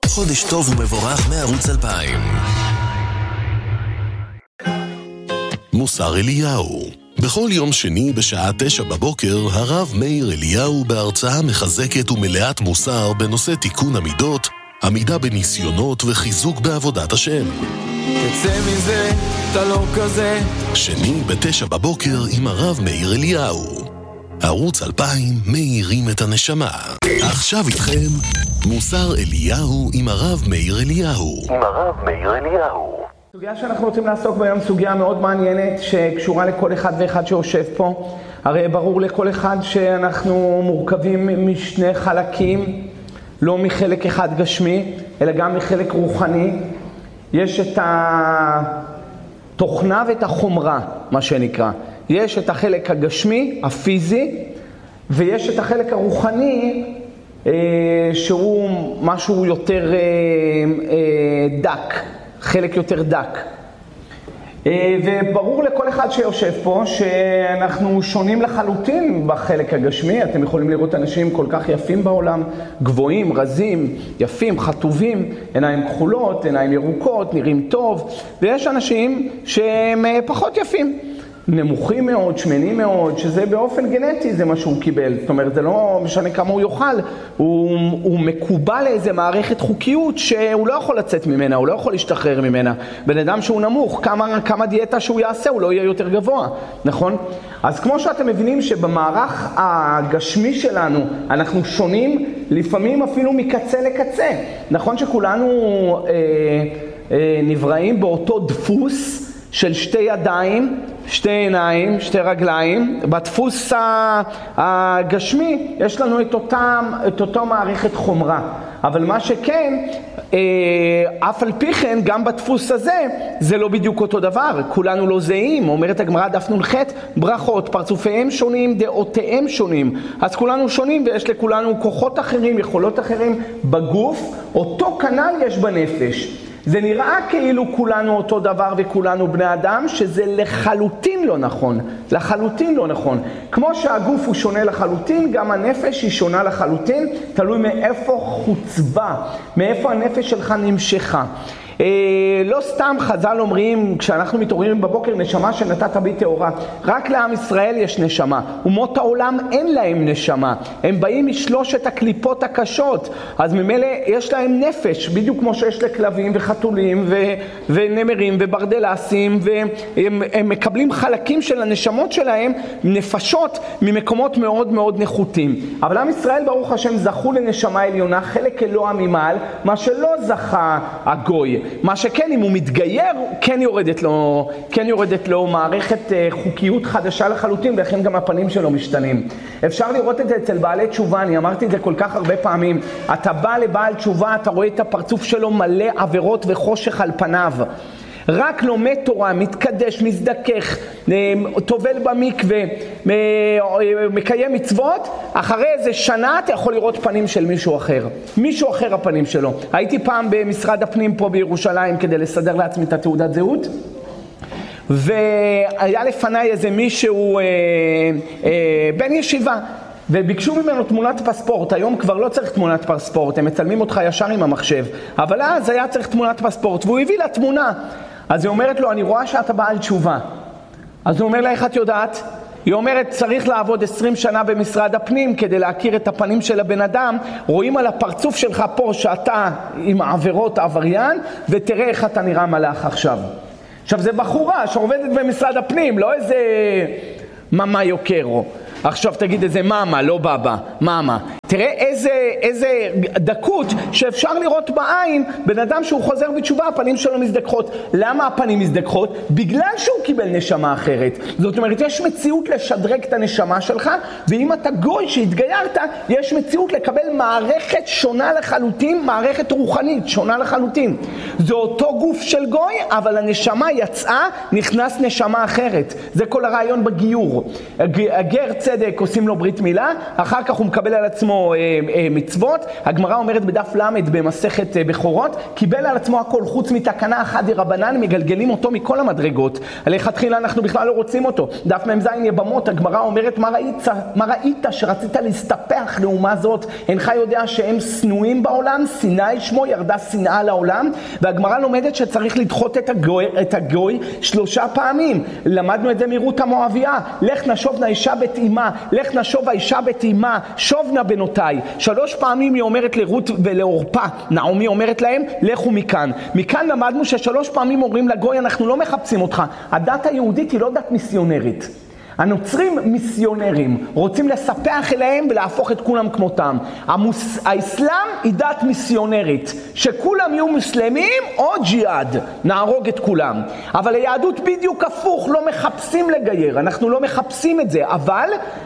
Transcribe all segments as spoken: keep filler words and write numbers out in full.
חודש טוב ומבורך מערוץ אלפיים. מוסר אליהו. בכל יום שני בשעה תשע בבוקר, הרב מאיר אליהו בהרצאה מחזקת ומלאת מוסר בנושא תיקון המידות, עמידה בניסיונות וחיזוק בעבודת השם. תצא מזה, אתה לא כזה. שני בתשע בבוקר עם הרב מאיר אליהו. ערוץ אלפיים מאירים את הנשמה. עכשיו איתכם מוסר אליהו עם הרב מאיר אליהו. עם הרב מאיר אליהו. סוגיה שאנחנו רוצים לעסוק ביום, סוגיה מאוד מעניינת שקשורה לכל אחד ואחד שיושב פה. הרי ברור לכל אחד שאנחנו מורכבים משני חלקים, לא מחלק אחד גשמי, אלא גם מחלק רוחני. יש את התוכנה ואת החומרה, מה שנקרא. יש את החלק הגשמי, הפיזי, ויש את החלק הרוחני, אה, שהוא משהו יותר אה, אה, דק, חלק יותר דק. אה, וברור לכל אחד שיושב פה שאנחנו שונים לחלוטין בחלק הגשמי. אתם יכולים לראות אנשים כל כך יפים בעולם, גבוהים, רזים, יפים, חטובים, עיניים כחולות, עיניים ירוקות, נראים טוב, ויש אנשים שהם פחות יפים. נמוכים מאוד, שמנים מאוד, שזה באופן גנטי זה מה שהוא קיבל. זאת אומרת, זה לא משנה כמה הוא יאכל, הוא, הוא מקובל לאיזה מערכת חוקיות שהוא לא יכול לצאת ממנה, הוא לא יכול להשתחרר ממנה. בן אדם שהוא נמוך, כמה, כמה דיאטה שהוא יעשה, הוא לא יהיה יותר גבוה, נכון? אז כמו שאתם מבינים שבמערך הגשמי שלנו אנחנו שונים, לפעמים אפילו מקצה לקצה. נכון שכולנו אה, אה, נבראים באותו דפוס של שתי ידיים, שתי עיניים, שתי רגליים. בדפוס הגשמי יש לנו את אותם, את אותו מערכת חומרה. אבל מה שכן, אף על פי כן, גם בדפוס הזה, זה לא בדיוק אותו דבר. כולנו לא זהים. אומרת הגמרא דף נ"ח, ברכות, פרצופיהם שונים, דעותיהם שונים. אז כולנו שונים ויש לכולנו כוחות אחרים, יכולות אחרים בגוף. אותו כנ"ל יש בנפש. זה נראה כאילו כולנו אותו דבר וכולנו בני אדם, שזה לחלוטין לא נכון, לחלוטין לא נכון. כמו שהגוף הוא שונה לחלוטין, גם הנפש היא שונה לחלוטין, תלוי מאיפה חוצבה, מאיפה הנפש שלך נמשכה. אה, לא סתם חז"ל אומרים, כשאנחנו מתעוררים בבוקר, נשמה שנתת בי טהורה. רק לעם ישראל יש נשמה, אומות העולם אין להם נשמה. הם באים משלושת הקליפות הקשות, אז ממילא יש להם נפש, בדיוק כמו שיש לכלבים וחתולים ו- ונמרים וברדלסים, והם הם מקבלים חלקים של הנשמות שלהם, נפשות ממקומות מאוד מאוד נחותים. אבל עם ישראל ברוך השם זכו לנשמה עליונה, חלק אלוה ממעל, מה שלא זכה הגוי. מה שכן, אם הוא מתגייר, כן יורדת לו, כן יורדת לו מערכת חוקיות חדשה לחלוטין, ולכן גם הפנים שלו משתנים. אפשר לראות את זה אצל בעלי תשובה, אני אמרתי את זה כל כך הרבה פעמים. אתה בא לבעל תשובה, אתה רואה את הפרצוף שלו מלא עבירות וחושך על פניו. רק לומד תורה, מתקדש, מזדכך, טובל במקווה, מקיים מצוות, אחרי איזה שנה אתה יכול לראות פנים של מישהו אחר. מישהו אחר הפנים שלו. הייתי פעם במשרד הפנים פה בירושלים כדי לסדר לעצמי את התעודת זהות, והיה לפניי איזה מישהו אה, אה, בן ישיבה, וביקשו ממנו תמונת פספורט. היום כבר לא צריך תמונת פספורט, הם מצלמים אותך ישר עם המחשב, אבל אז היה צריך תמונת פספורט, והוא הביא לה תמונה. אז היא אומרת לו, אני רואה שאתה בעל תשובה. אז הוא אומר לה, איך את יודעת? היא אומרת, צריך לעבוד עשרים שנה במשרד הפנים כדי להכיר את הפנים של הבן אדם. רואים על הפרצוף שלך פה שאתה עם עבירות עבריין, ותראה איך אתה נראה מלאך עכשיו. עכשיו זה בחורה שעובדת במשרד הפנים, לא איזה ממה יוקרו. עכשיו תגיד איזה מאמה, לא בבא, מאמה. תראה איזה, איזה דקות שאפשר לראות בעין, בן אדם שהוא חוזר בתשובה, הפנים שלו מזדכחות. למה הפנים מזדכחות? בגלל שהוא קיבל נשמה אחרת. זאת אומרת, יש מציאות לשדרג את הנשמה שלך, ואם אתה גוי שהתגיירת, יש מציאות לקבל מערכת שונה לחלוטין, מערכת רוחנית שונה לחלוטין. זה אותו גוף של גוי, אבל הנשמה יצאה, נכנס נשמה אחרת. זה כל הרעיון בגיור. הגר צדק עושים לו ברית מילה, אחר כך הוא מקבל על עצמו לעצמו אה, אה, מצוות. הגמרא אומרת בדף למד במסכת אה, בכורות, קיבל על עצמו הכל חוץ מתקנה אחת דרבנן, מגלגלים אותו מכל המדרגות. לכתחילה אנחנו בכלל לא רוצים אותו. דף מ"ז יבמות, הגמרא אומרת, מה ראית, מה ראית שרצית להסתפח לאומה זאת? אינך יודע שהם שנואים בעולם, שנאי שמו, ירדה שנאה לעולם. והגמרא לומדת שצריך לדחות את הגוי, את הגוי שלושה פעמים. למדנו את זה מרות המואביה, לך נשוב האישה בת אימה, לך נשוב האישה בת אימה, שוב נא בנותיי. שלוש פעמים היא אומרת לרות ולאורפה, נעמי אומרת להם, לכו מכאן. מכאן למדנו ששלוש פעמים אומרים לגוי, אנחנו לא מחפשים אותך. הדת היהודית היא לא דת מיסיונרית. הנוצרים מיסיונרים, רוצים לספח אליהם ולהפוך את כולם כמותם. המוס... האסלאם היא דת מיסיונרית, שכולם יהיו מוסלמים או ג'יהאד, נהרוג את כולם. אבל היהדות בדיוק הפוך, לא מחפשים לגייר, אנחנו לא מחפשים את זה, אבל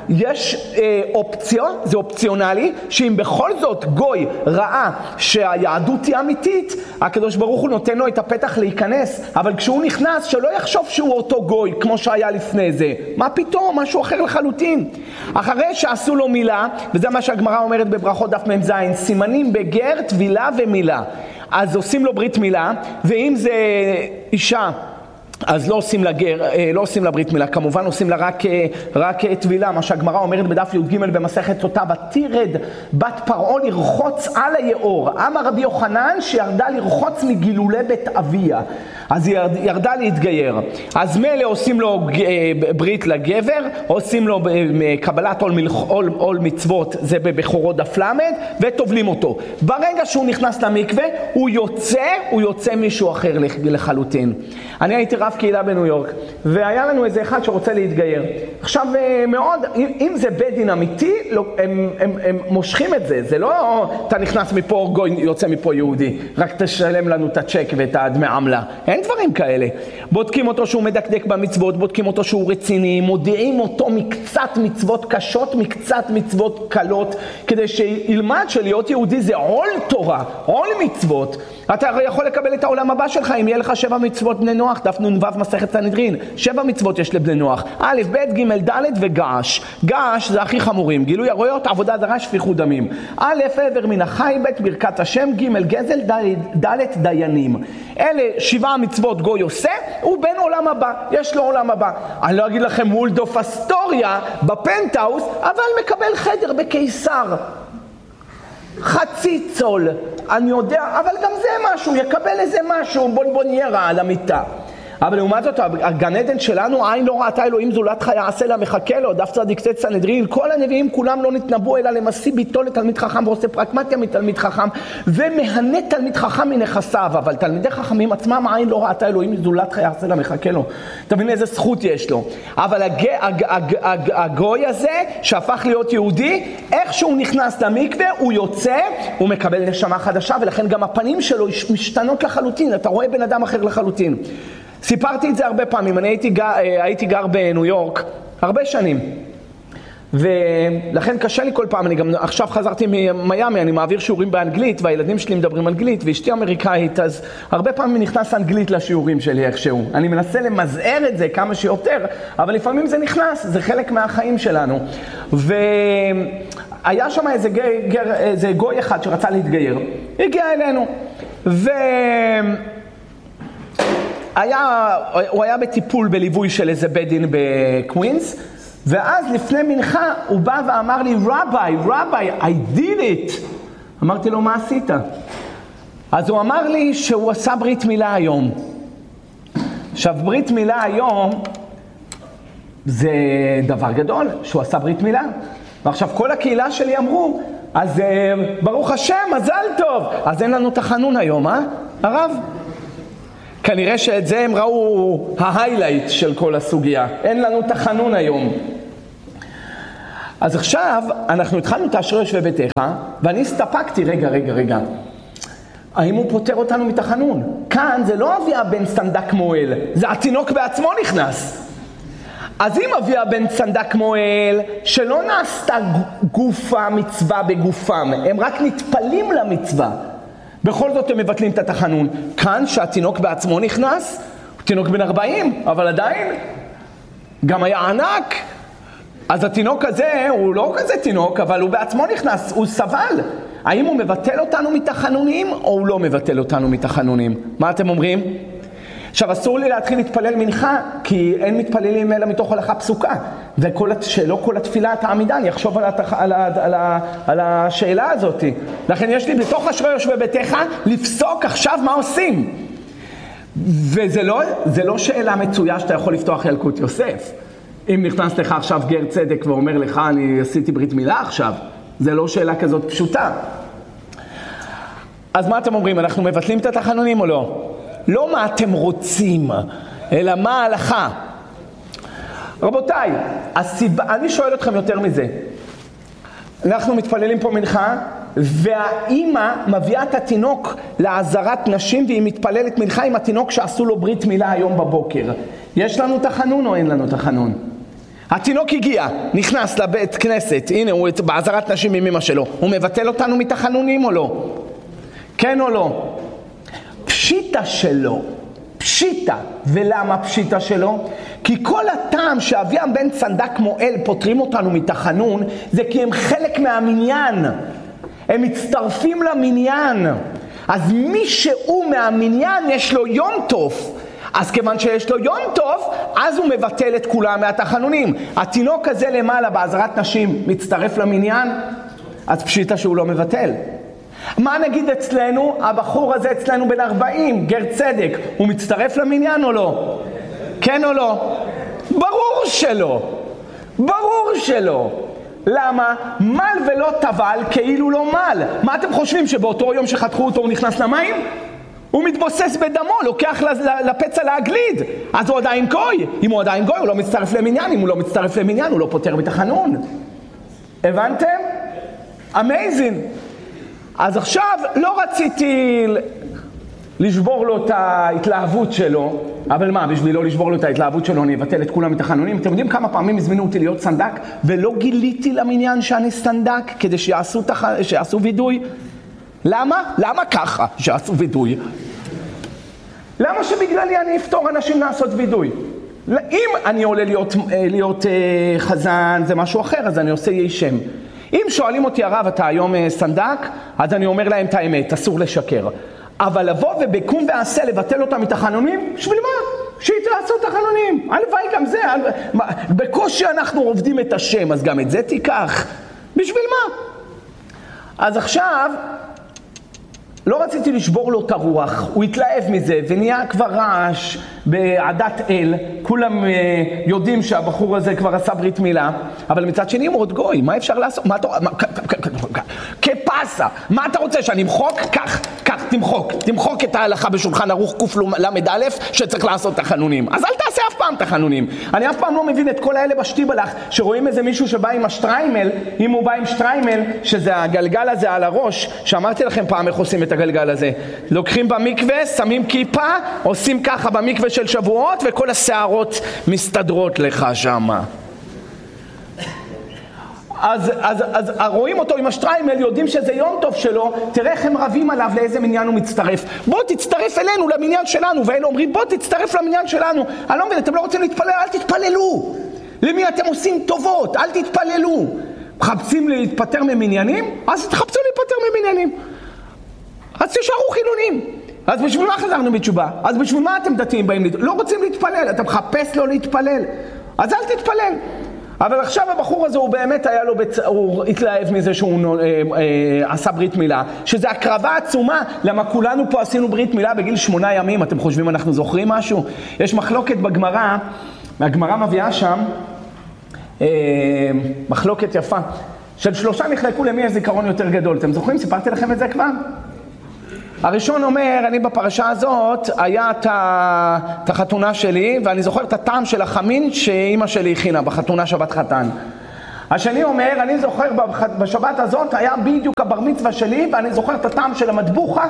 יש אה, אופציה, זה אופציונלי, שאם בכל זאת גוי ראה שהיהדות היא אמיתית, הקדוש ברוך הוא נותן לו את הפתח להיכנס, אבל כשהוא נכנס, שלא יחשוב שהוא אותו גוי, כמו שהיה לפני זה. מה פתאום? משהו אחר לחלוטין. אחרי שעשו לו מילה, וזה מה שהגמרא אומרת בברכות דף מ"ז, סימנים בגר, טבילה ומילה. אז עושים לו ברית מילה, ואם זה אישה, אז לא עושים לה גר, לא עושים לה ברית מילה, כמובן עושים לה רק, רק טבילה, מה שהגמרא אומרת בדף י"ג במסכת סוטה, ותרד בת פרעה לרחוץ על היאור. אמר רבי יוחנן שירדה לרחוץ מגילולי בית אביה, אז היא ירדה להתגייר. אז מלא עושים לו ברית לגבר, עושים לו קבלת עול, עול, עול מצוות, זה בבכורות דף למד, וטובלים אותו. ברגע שהוא נכנס למקווה, הוא יוצא, הוא יוצא מישהו אחר לחלוטין. אני הייתי רב קהילה בניו יורק, והיה לנו איזה אחד שרוצה להתגייר. עכשיו מאוד, אם זה בית דין אמיתי, הם, הם, הם מושכים את זה. זה לא, אתה נכנס מפה גוי, יוצא מפה יהודי, רק תשלם לנו את הצ'ק ואת הדמי עמלה. אין דברים כאלה. בודקים אותו שהוא מדקדק במצוות, בודקים אותו שהוא רציני, מודיעים אותו מקצת מצוות קשות, מקצת מצוות קלות, כדי שילמד שלהיות יהודי זה עול תורה, עול מצוות. אתה יכול לקבל את העולם הבא שלך אם יהיה לך שבע מצוות בני נוח, דף נ"ו מסכת סנהדרין. שבע מצוות יש לבני נוח, א', ב', ג', ד' וגעש. געש זה הכי חמורים, גילוי עריות, עבודה זרה, שפיכות דמים. א', עבר מן החי, ב', ברכת השם, ג', גזל, ד', דיינים. אלה שבעה מצוות גוי עושה, הוא בן עולם הבא, יש לו עולם הבא. אני לא אגיד לכם וולדוף אסטוריה בפנטהאוס, אבל מקבל חדר בקיסר. חצי צול, אני יודע, אבל גם זה משהו, יקבל איזה משהו, בונבוניירה על המיטה. אבל לעומת זאת, הגן עדן שלנו, עין לא ראתה אלוהים זולתך יעשה לה מחכה לו, דף צדיק ט' סנהדרין, כל הנביאים כולם לא נתנבאו אלא למשיא ביתו לתלמיד חכם, ועושה פרקמטיה מתלמיד חכם, ומהנה תלמיד חכם מנכסיו, אבל תלמידי חכמים עצמם, עין לא ראתה אלוהים זולתך יעשה לה מחכה לו. תבין איזה זכות יש לו. אבל הג, הג, הג, הג, הגוי הזה, שהפך להיות יהודי, איך שהוא נכנס למקווה, הוא יוצא, הוא מקבל נשמה חדשה, ולכן גם הפנים שלו משתנות לחלוטין, אתה רואה בן אדם אחר לחלוטין. סיפרתי את זה הרבה פעמים, אני הייתי גר, הייתי גר בניו יורק הרבה שנים, ולכן קשה לי כל פעם, אני גם עכשיו חזרתי ממיימי, אני מעביר שיעורים באנגלית, והילדים שלי מדברים אנגלית, ואשתי אמריקאית, אז הרבה פעמים נכנס אנגלית לשיעורים שלי איכשהו. אני מנסה למזער את זה כמה שיותר, אבל לפעמים זה נכנס, זה חלק מהחיים שלנו. והיה שם איזה, גר, איזה גוי אחד שרצה להתגייר, הגיע אלינו, ו... היה, הוא היה בטיפול בליווי של איזה בית דין בקווינס, ואז לפני מנחה הוא בא ואמר לי, רבי, רבי, I did it. אמרתי לו, מה עשית? אז הוא אמר לי שהוא עשה ברית מילה היום. עכשיו, ברית מילה היום זה דבר גדול, שהוא עשה ברית מילה. ועכשיו כל הקהילה שלי אמרו, אז ברוך השם, מזל טוב. אז אין לנו תחנון היום, אה? הרב? כנראה שאת זה הם ראו ההיילייט של כל הסוגיה. אין לנו תחנון היום. אז עכשיו אנחנו התחלנו את אשרי יושבי ביתך, ואני הסתפקתי, רגע, רגע, רגע. האם הוא פותר אותנו מתחנון? כאן זה לא אבי הבן סנדק מועל, זה התינוק בעצמו נכנס. אז אם אבי הבן סנדק מועל, שלא נעשתה גופה מצווה בגופם, הם רק נטפלים למצווה. בכל זאת הם מבטלים את התחנון. כאן שהתינוק בעצמו נכנס, הוא תינוק בן ארבעים, אבל עדיין גם היה ענק. אז התינוק הזה הוא לא כזה תינוק, אבל הוא בעצמו נכנס, הוא סבל. האם הוא מבטל אותנו מתחנונים או הוא לא מבטל אותנו מתחנונים? מה אתם אומרים? עכשיו אסור לי להתחיל להתפלל מנחה, כי אין מתפללים אלא מתוך הלכה פסוקה. ושלא כל התפילה העמידה, אני אחשוב על, התח... על, ה... על, ה... על השאלה הזאת. לכן יש לי בתוך אשרי יושבי ביתך לפסוק עכשיו מה עושים. וזה לא, זה לא שאלה מצויה שאתה יכול לפתוח ילקוט יוסף. אם נכנס לך עכשיו גר צדק ואומר לך אני עשיתי ברית מילה עכשיו, זה לא שאלה כזאת פשוטה. אז מה אתם אומרים? אנחנו מבטלים את התחנונים או לא? לא מה אתם רוצים, אלא מה ההלכה. רבותיי, הסיבה, אני שואל אתכם יותר מזה. אנחנו מתפללים פה מנחה, והאימא מביאה את התינוק לעזרת נשים, והיא מתפללת מנחה עם התינוק שעשו לו ברית מילה היום בבוקר. יש לנו תחנון או אין לנו תחנון? התינוק הגיע, נכנס לבית כנסת, הנה הוא בעזרת נשים עם אמא שלו. הוא מבטל אותנו מתחנונים או לא? כן או לא? פשיטה שלו, פשיטה. ולמה פשיטה שלו? כי כל הטעם שאביהם בן צנדק מועל פותרים אותנו מתחנון, זה כי הם חלק מהמניין. הם מצטרפים למניין. אז מי שהוא מהמניין יש לו יום טוב. אז כיוון שיש לו יום טוב, אז הוא מבטל את כולם מהתחנונים. התינוק הזה למעלה בעזרת נשים מצטרף למניין, אז פשיטה שהוא לא מבטל. מה נגיד אצלנו? הבחור הזה אצלנו בן ארבעים, גר צדק, הוא מצטרף למניין או לא? כן או לא? ברור שלא. ברור שלא. למה? מל ולא טבל כאילו לא מל. מה אתם חושבים, שבאותו יום שחתכו אותו הוא נכנס למים? הוא מתבוסס בדמו, לוקח לפצע להגליד. אז הוא עדיין גוי. אם הוא עדיין גוי הוא לא מצטרף למניין. אם הוא לא מצטרף למניין הוא לא פותר בתחנון. הבנתם? אמייזין. אז עכשיו לא רציתי לשבור לו את ההתלהבות שלו, אבל מה, בשביל לא לשבור לו את ההתלהבות שלו אני אבטל את כולם מתחנונים. אתם יודעים כמה פעמים הזמינו אותי להיות סנדק ולא גיליתי למניין שאני סנדק כדי שיעשו, תח... שיעשו וידוי? למה? למה ככה שיעשו וידוי? למה שבגללי אני אפתור אנשים לעשות וידוי? אם אני עולה להיות, להיות חזן זה משהו אחר, אז אני עושה יהי שם. אם שואלים אותי הרב אתה היום סנדק, אז אני אומר להם את האמת, אסור לשקר. אבל לבוא ובקום ועשה לבטל אותם מתחנונים, בשביל מה? שיתעשו תחנונים. הלוואי גם זה. בקושי אנחנו עובדים את השם, אז גם את זה תיקח. בשביל מה? אז עכשיו, לא רציתי לשבור לו את הרוח. הוא התלהב מזה ונהיה כבר רעש בעדת אל. כולם יודעים שהבחור הזה כבר עשה ברית מילה. אבל מצד שני הוא עוד גוי. מה אפשר לעשות? מה אתה... כפסה. מה אתה רוצה שאני אמחוק? כך, כך, תמחוק. תמחוק את ההלכה בשולחן ערוך קוף למד א' שצריך לעשות תחנונים. אז אל תעשה אף פעם תחנונים. אני אף פעם לא מבין את כל האלה בשטיבלח, שרואים איזה מישהו שבא עם השטריימל, אם הוא בא עם שטריימל, שזה הגלגל הזה על הראש, שאמרתי לכם פעם איך עושים את הגלגל הזה. לוקחים במקווה, שמים כיפה, עושים ככה במקווה של שבועות, וכל השערות מסתדרות לך שמה. אז, אז, אז רואים אותו עם השטריימל, יודעים שזה יום טוב שלו, תראה איך הם רבים עליו לאיזה מניין הוא מצטרף. בוא תצטרף אלינו למניין שלנו, ואלה אומרים בוא תצטרף למניין שלנו. אני לא מבין, אתם לא רוצים להתפלל, אל תתפללו. למי אתם עושים טובות? אל תתפללו. מחפשים להתפטר ממניינים? אז תחפשו להתפטר ממניינים. אז תשארו חילונים. אז בשביל מה חזרנו בתשובה? אז בשביל מה אתם דתיים באים? לא רוצים להתפלל, אתה מחפש לו להתפלל. אז אל תתפלל. אבל עכשיו הבחור הזה הוא באמת היה לו, בצ... הוא התלהב מזה שהוא אה, אה, עשה ברית מילה, שזה הקרבה עצומה, למה כולנו פה עשינו ברית מילה בגיל שמונה ימים, אתם חושבים אנחנו זוכרים משהו? יש מחלוקת בגמרא, הגמרא מביאה שם, אה, מחלוקת יפה, של שלושה נחלקו למי יש זיכרון יותר גדול, אתם זוכרים? סיפרתי לכם את זה כבר? הראשון אומר, אני בפרשה הזאת, היה את החתונה שלי, ואני זוכר את הטעם של החמין שאימא שלי הכינה בחתונה שבת חתן. השני אומר, אני זוכר בשבת הזאת, היה בדיוק הבר מצווה שלי, ואני זוכר את הטעם של המטבוחה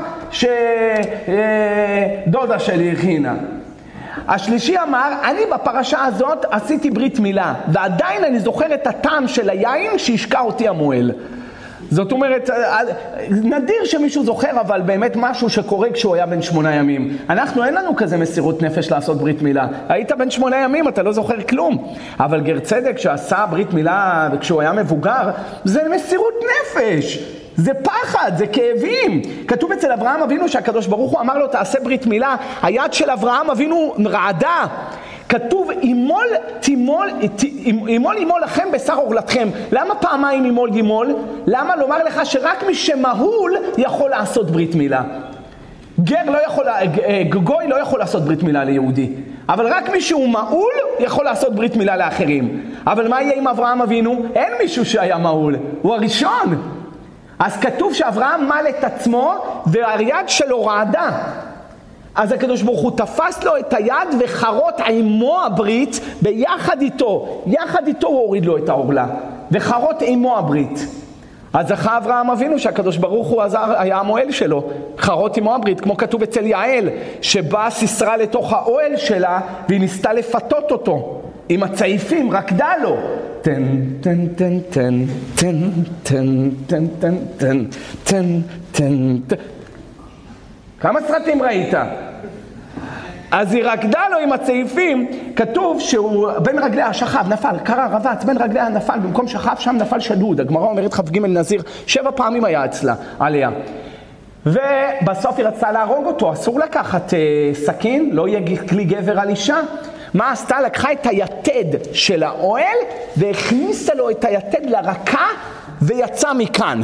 שדודה שלי הכינה. השלישי אמר, אני בפרשה הזאת עשיתי ברית מילה, ועדיין אני זוכר את הטעם של היין שהשקע אותי המועל. זאת אומרת, נדיר שמישהו זוכר, אבל באמת משהו שקורה כשהוא היה בן שמונה ימים. אנחנו, אין לנו כזה מסירות נפש לעשות ברית מילה. היית בן שמונה ימים, אתה לא זוכר כלום. אבל גר צדק שעשה ברית מילה כשהוא היה מבוגר, זה מסירות נפש. זה פחד, זה כאבים. כתוב אצל אברהם אבינו שהקדוש ברוך הוא אמר לו, תעשה ברית מילה. היד של אברהם אבינו רעדה. כתוב, אימול תימול, אימול אימול לכם בשר עורלתכם. למה פעמיים אימול אימול? למה לומר לך שרק מי שמהול יכול לעשות ברית מילה? גר לא יכול, גוי לא יכול לעשות ברית מילה ליהודי. אבל רק מי שהוא מהול יכול לעשות ברית מילה לאחרים. אבל מה יהיה עם אברהם אבינו? אין מישהו שהיה מהול. הוא הראשון. אז כתוב שאברהם מל את עצמו והיד שלו רעדה. אז הקדוש ברוך הוא תפס לו את היד וחרות עמו הברית ביחד איתו. יחד איתו הוא הוריד לו את העורלה. וחרות עמו הברית. אז זכה אברהם אבינו שהקדוש ברוך הוא עזר, היה המועל שלו. חרות עמו הברית, כמו כתוב אצל יעל, שבאה סיסרה לתוך האוהל שלה והיא ניסתה לפתות אותו. עם הצעיפים, רקדה לו. תן, תן, תן, תן, תן, תן, תן, תן, תן, תן, תן, תן. כמה סרטים ראית? אז היא רקדה לו עם הצעיפים, כתוב שהוא בין רגליה שכב, נפל, קרא, רבץ, בין רגליה נפל, במקום שכב שם נפל שדוד. הגמרא אומרת כ"ג נזיר, שבע פעמים היה אצלה, עליה. ובסוף היא רצתה להרוג אותו, אסור לקחת אה, סכין, לא יהיה כלי גבר על אישה. מה עשתה? לקחה את היתד של האוהל והכניסה לו את היתד לרקה ויצא מכאן.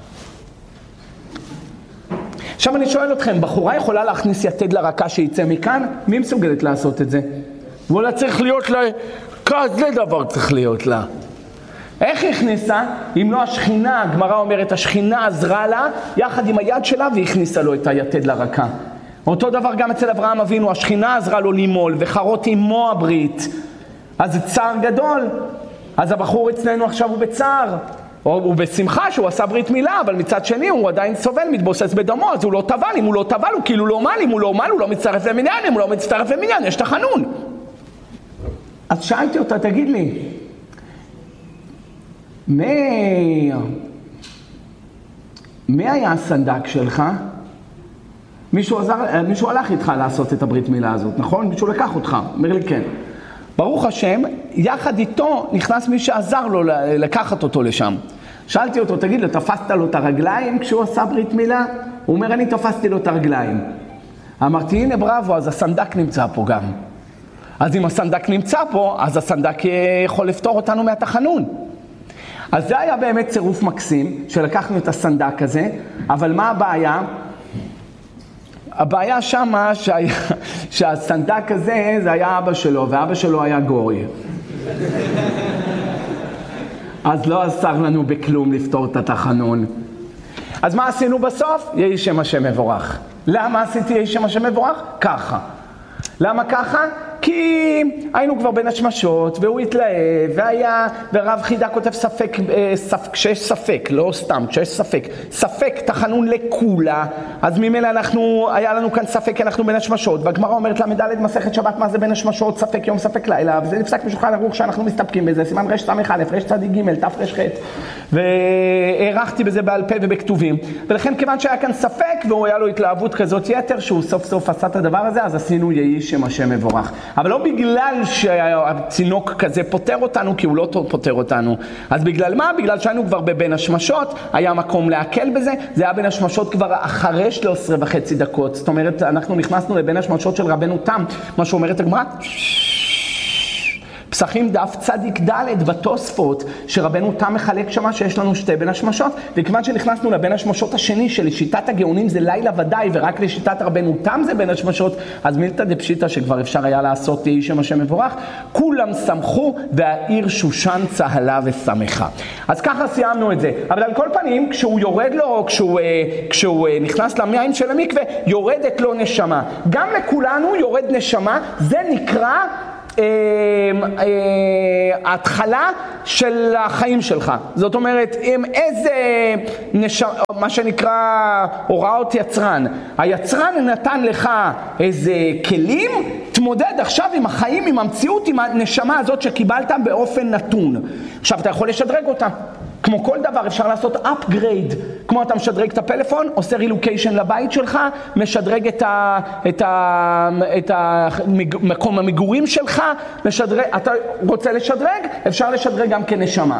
עכשיו אני שואל אתכם, בחורה יכולה להכניס יתד לרקה שיצא מכאן? מי מסוגלת לעשות את זה? ואולי צריך להיות לה, כזה דבר צריך להיות לה. איך היא הכניסה? אם לא השכינה, הגמרא אומרת, השכינה עזרה לה יחד עם היד שלה והכניסה לו את היתד לרקה. אותו דבר גם אצל אברהם אבינו, השכינה עזרה לו לימול וחרות עמו הברית. אז זה צער גדול. אז הבחור אצלנו עכשיו הוא בצער. הוא בשמחה שהוא עשה ברית מילה, אבל מצד שני הוא עדיין סובל, מתבוסס בדמו, אז הוא לא טבל. אם הוא לא טבל הוא כאילו לא מל, אם הוא לא מל הוא לא מצטרף למניין, אם הוא לא מצטרף למניין יש תחנון. אז שאלתי אותה, תגיד לי, מי, מי היה הסנדק שלך? מישהו, עזר, מישהו הלך איתך לעשות את הברית מילה הזאת, נכון? מישהו לקח אותך, אומר לי כן. ברוך השם, יחד איתו נכנס מי שעזר לו לקחת אותו לשם. שאלתי אותו, תגיד לו, תפסת לו את הרגליים כשהוא עשה ברית מילה? הוא אומר, אני תפסתי לו את הרגליים. אמרתי, הנה בראבו, אז הסנדק נמצא פה גם. אז אם הסנדק נמצא פה, אז הסנדק יכול לפתור אותנו מהתחנון. אז זה היה באמת צירוף מקסים, שלקחנו את הסנדק הזה, אבל מה הבעיה? הבעיה שמה שהיה, שהסנדק הזה זה היה אבא שלו, ואבא שלו היה גוי. אז לא עזר לנו בכלום לפתור את התחנון. אז מה עשינו בסוף? יהי שם השם מבורך. למה עשיתי יהי שם השם מבורך? ככה. למה ככה? כי היינו כבר בין השמשות, והוא התלהב, והיה, והרב חידה כותב ספק, ספק, כשיש ספק, לא סתם, כשיש ספק, ספק תחנון לכולה, אז ממילא אנחנו, היה לנו כאן ספק, אנחנו בין השמשות, והגמרא אומרת למדלת מסכת שבת, מה זה בין השמשות, ספק יום, ספק לילה, וזה נפסק בשולחן ערוך שאנחנו מסתפקים בזה, סימן רש סמך א', רש צדיק ג', ת' רש ח', והערכתי בזה בעל פה ובכתובים, ולכן כיוון שהיה כאן ספק, והוא היה לו התלהבות כזאת יתר, שהוא סוף סוף עשה את הדבר הזה, אז עשינו יהי שם השם מבורך. אבל לא בגלל שהצינוק כזה פותר אותנו, כי הוא לא פותר אותנו. אז בגלל מה? בגלל שהיינו כבר בבין השמשות, היה מקום להקל בזה, זה היה בין השמשות כבר אחרי שלוש עשרה וחצי דקות. זאת אומרת, אנחנו נכנסנו לבין השמשות של רבנו תם, מה שאומרת הגמרא, פסחים דף צדיק ד' בתוספות, שרבנו תם מחלק שמה שיש לנו שתי בין השמשות, וכיוון שנכנסנו לבין השמשות השני, שלשיטת הגאונים זה לילה ודאי, ורק לשיטת רבנו תם זה בין השמשות, אז מילתא דפשיטא שכבר אפשר היה לעשות יהי שם השם מבורך, כולם שמחו והעיר שושן צהלה ושמחה. אז ככה סיימנו את זה. אבל על כל פנים, כשהוא יורד לו, כשהוא, כשהוא נכנס למים של המקווה, יורדת לו נשמה. גם לכולנו יורד נשמה, זה נקרא ההתחלה של החיים שלך. זאת אומרת, עם איזה נשמה, מה שנקרא הוראות יצרן. היצרן נתן לך איזה כלים, תמודד עכשיו עם החיים, עם המציאות, עם הנשמה הזאת שקיבלת באופן נתון. עכשיו אתה יכול לשדרג אותה. כמו כל דבר אפשר לעשות upgrade, כמו אתה משדרג את הפלאפון, עושה רילוקיישן לבית שלך, משדרג את, ה, את, ה, את המקום המגורים שלך, משדרג, אתה רוצה לשדרג, אפשר לשדרג גם כנשמה.